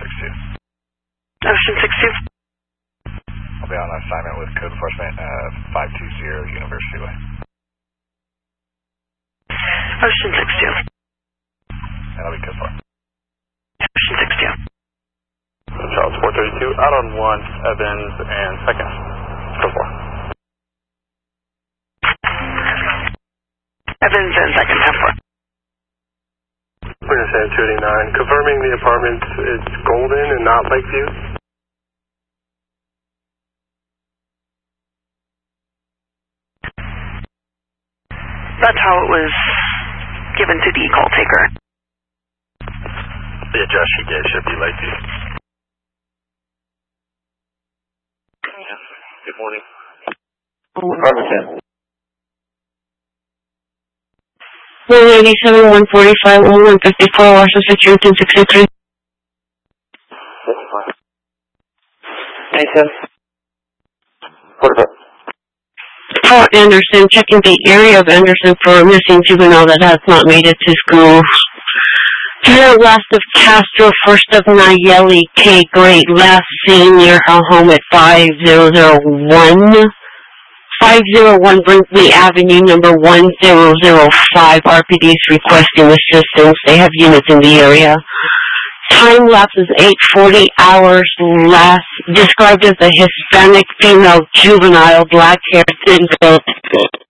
Ocean 62. I'll be on assignment with code enforcement 520 University Way. Ocean 62. And I'll be code 4. Ocean 62. Charles 432, out on 1, Evans and 2nd. Code 4. Evans and 2nd, 10-4. We're San 289, confirming the apartment is Golden and not Lakeview. That's how it was given to the call taker. The address she gave should be Lakeview. Good morning. Apartment 10. 187, 145, 154, Washington Street, 263. Hey, Tim. What about? Paul Anderson, checking the area of Anderson for a missing juvenile that has not made it to school. Last of Castro, first of Nayeli K. Great, last seen near her home at 5001 Brinkley Avenue, number 1005. RPD is requesting assistance. They have units in the area. Time lapse is 8:40 hours. Last described as a Hispanic female juvenile, black hair, thin built.